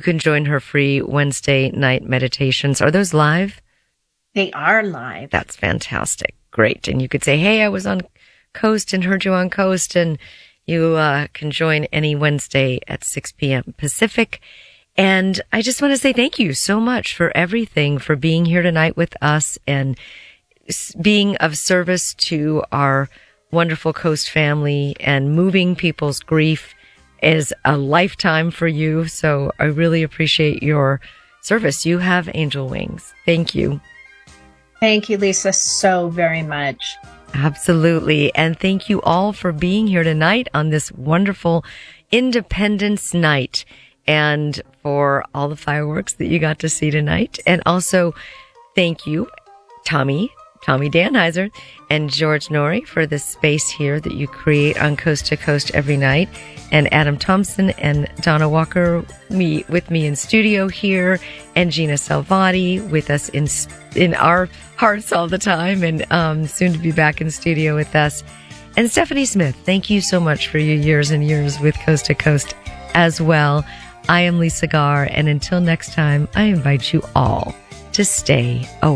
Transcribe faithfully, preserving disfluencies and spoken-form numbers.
can join her free Wednesday night meditations. Are those live? They are live. That's fantastic. Great. And you could say, hey, I was on Coast and heard you on Coast, and you uh, can join any Wednesday at six p.m. Pacific. And I just want to say thank you so much for everything, for being here tonight with us and being of service to our wonderful Coast family, and moving people's grief is a lifetime for you. So I really appreciate your service. You have angel wings. Thank you. Thank you, Lisa, so very much. Absolutely. And thank you all for being here tonight on this wonderful Independence Night, and for all the fireworks that you got to see tonight. And also thank you, Tommy, Tommy Danheiser and George Norrie, for the space here that you create on Coast to Coast every night. And Adam Thompson and Donna Walker me with me in studio here, and Gina Salvati with us in in our hearts all the time, and um, soon to be back in studio with us. And Stephanie Smith, thank you so much for your years and years with Coast to Coast as well. I am Lisa Garr, and until next time, I invite you all to stay away.